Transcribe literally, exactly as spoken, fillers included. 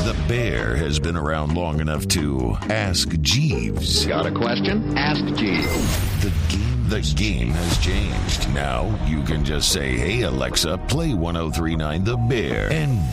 The Bear has been around long enough to ask Jeeves. Got a question? Ask Jeeves. The game, the game has changed. Now you can just say, "Hey Alexa, play one oh three point nine The Bear," and